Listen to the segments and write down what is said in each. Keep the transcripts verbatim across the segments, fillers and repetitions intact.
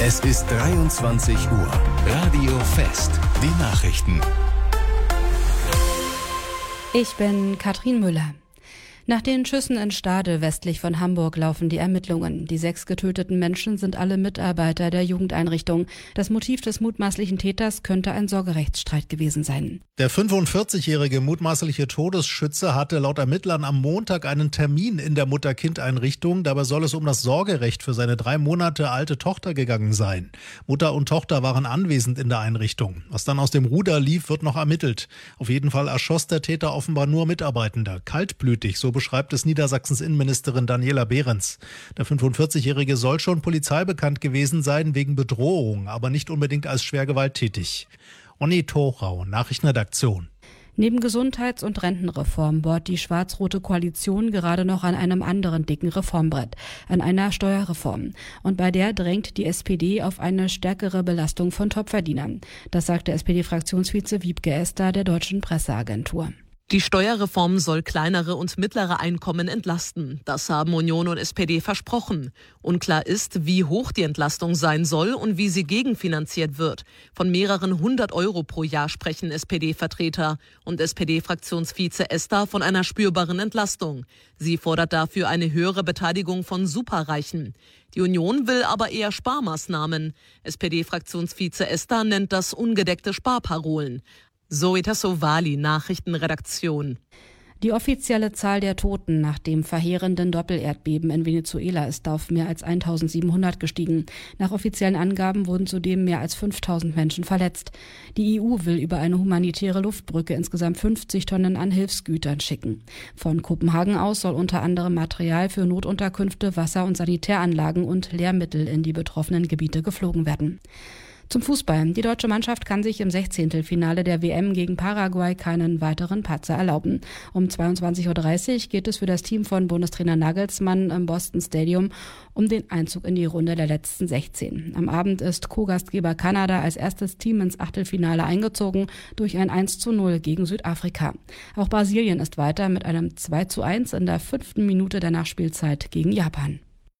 Es ist dreiundzwanzig Uhr. Radio Fest. Die Nachrichten. Ich bin Katrin Müller. Nach den Schüssen in Stade westlich von Hamburg laufen die Ermittlungen. Die sechs getöteten Menschen sind alle Mitarbeiter der Jugendeinrichtung. Das Motiv des mutmaßlichen Täters könnte ein Sorgerechtsstreit gewesen sein. Der fünfundvierzigjährige mutmaßliche Todesschütze hatte laut Ermittlern am Montag einen Termin in der Mutter-Kind-Einrichtung. Dabei soll es um das Sorgerecht für seine drei Monate alte Tochter gegangen sein. Mutter und Tochter waren anwesend in der Einrichtung. Was dann aus dem Ruder lief, wird noch ermittelt. Auf jeden Fall erschoss der Täter offenbar nur Mitarbeitende. Kaltblütig, so beschreibt es Niedersachsens Innenministerin Daniela Behrens. Der fünfundvierzigjährige soll schon polizeibekannt gewesen sein wegen Bedrohung, aber nicht unbedingt als schwer gewalttätig. Onni Thorau, Nachrichtenredaktion. Neben Gesundheits- und Rentenreform bohrt die schwarz-rote Koalition gerade noch an einem anderen dicken Reformbrett, an einer Steuerreform. Und bei der drängt die S P D auf eine stärkere Belastung von Topverdienern. Das sagte S P D-Fraktionsvize Wiebke Esther der Deutschen Presseagentur. Die Steuerreform soll kleinere und mittlere Einkommen entlasten. Das haben Union und S P D versprochen. Unklar ist, wie hoch die Entlastung sein soll und wie sie gegenfinanziert wird. Von mehreren hundert Euro pro Jahr sprechen S P D-Vertreter und S P D-Fraktionsvize Esther von einer spürbaren Entlastung. Sie fordert dafür eine höhere Beteiligung von Superreichen. Die Union will aber eher Sparmaßnahmen. S P D-Fraktionsvize Esther nennt das ungedeckte Sparparolen. Zoe Tassovali, Nachrichtenredaktion. Die offizielle Zahl der Toten nach dem verheerenden Doppelerdbeben in Venezuela ist auf mehr als eintausendsiebenhundert gestiegen. Nach offiziellen Angaben wurden zudem mehr als fünftausend Menschen verletzt. Die E U will über eine humanitäre Luftbrücke insgesamt fünfzig Tonnen an Hilfsgütern schicken. Von Kopenhagen aus soll unter anderem Material für Notunterkünfte, Wasser- und Sanitäranlagen und Lehrmittel in die betroffenen Gebiete geflogen werden. Zum Fußball. Die deutsche Mannschaft kann sich im Sechzehntelfinale der W M gegen Paraguay keinen weiteren Patzer erlauben. Um zweiundzwanzig Uhr dreißig geht es für das Team von Bundestrainer Nagelsmann im Boston Stadium um den Einzug in die Runde der letzten sechzehn. Am Abend ist Co-Gastgeber Kanada als erstes Team ins Achtelfinale eingezogen durch ein eins zu null gegen Südafrika. Auch Brasilien ist weiter mit einem zwei zu eins in der fünften Minute der Nachspielzeit gegen Japan.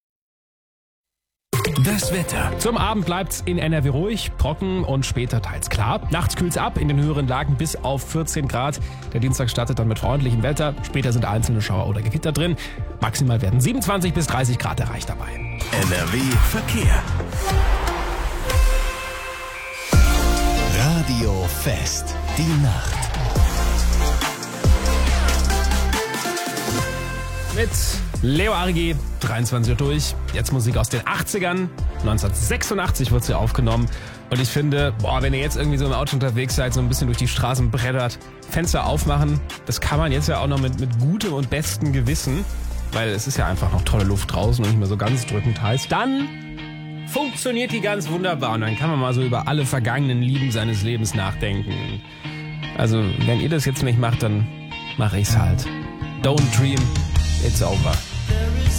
Das Wetter. Zum Abend bleibt's in N R W ruhig, trocken und später teils klar. Nachts kühlt's ab, in den höheren Lagen bis auf vierzehn Grad. Der Dienstag startet dann mit freundlichem Wetter. Später sind einzelne Schauer oder Gewitter drin. Maximal werden siebenundzwanzig bis dreißig Grad erreicht dabei. N R W Verkehr. Radio Fest. Die Nacht. Mit Leo Arigi, dreiundzwanzig Uhr durch. Jetzt Musik aus den achtzigern. neunzehnhundertsechsundachtzig wurde sie aufgenommen. Und ich finde, boah, wenn ihr jetzt irgendwie so im Auto unterwegs seid, so ein bisschen durch die Straßen brettert, Fenster aufmachen, das kann man jetzt ja auch noch mit, mit gutem und bestem Gewissen, weil es ist ja einfach noch tolle Luft draußen und nicht mehr so ganz drückend heiß. Dann funktioniert die ganz wunderbar und dann kann man mal so über alle vergangenen Lieben seines Lebens nachdenken. Also, wenn ihr das jetzt nicht macht, dann mache ich's halt. Don't dream. It's over.